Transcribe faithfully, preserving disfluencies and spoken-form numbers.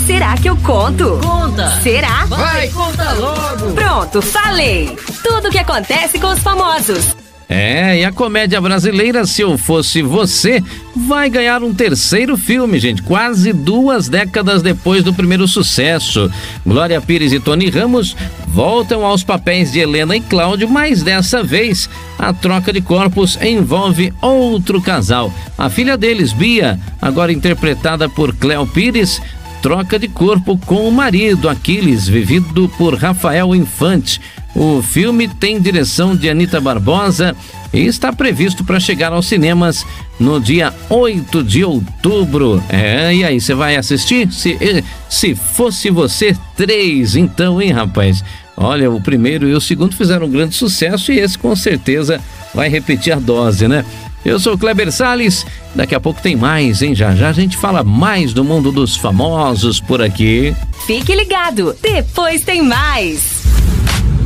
Será que eu conto? Conta! Será? Vai, conta logo! Pronto, falei! Tudo o que acontece com os famosos. É, e a comédia brasileira Se Eu Fosse Você vai ganhar um terceiro filme, gente, quase duas décadas depois do primeiro sucesso. Glória Pires e Tony Ramos voltam aos papéis de Helena e Cláudio, mas dessa vez a troca de corpos envolve outro casal. A filha deles, Bia, agora interpretada por Cléo Pires, troca de corpo com o marido, Aquiles, vivido por Rafael Infante. O filme tem direção de Anita Barbosa e está previsto para chegar aos cinemas no dia oito de outubro. É, e aí, você vai assistir? Se, se fosse você, três, então, hein, rapaz? Olha, o primeiro e o segundo fizeram um grande sucesso e esse com certeza vai repetir a dose, né? Eu sou o Kleber Salles, daqui a pouco tem mais, hein? Já já a gente fala mais do mundo dos famosos por aqui. Fique ligado, depois tem mais.